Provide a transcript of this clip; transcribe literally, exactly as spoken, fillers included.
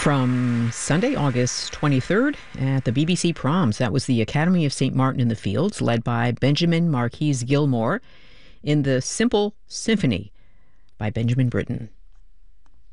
From Sunday, August twenty-third at the B B C Proms. That was the Academy of Saint Martin in the Fields, led by Benjamin Marquis Gilmore in the Simple Symphony by Benjamin Britten.